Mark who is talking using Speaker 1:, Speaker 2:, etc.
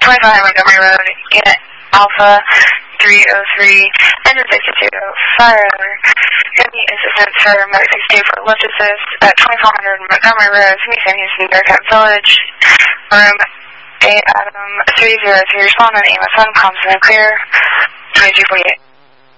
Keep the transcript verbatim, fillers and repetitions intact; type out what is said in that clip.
Speaker 1: twenty-five Montgomery Road, Unit Alpha three oh three, engine sixty-two, fire over. Gonna need assistance for Medic sixty-two for lift assist at twenty-four hundred Montgomery Road, Phoenix, San Houston, Bearcat Village, room A Adam three oh three, respond on A M S one, comms and clear, twenty-two forty-eight.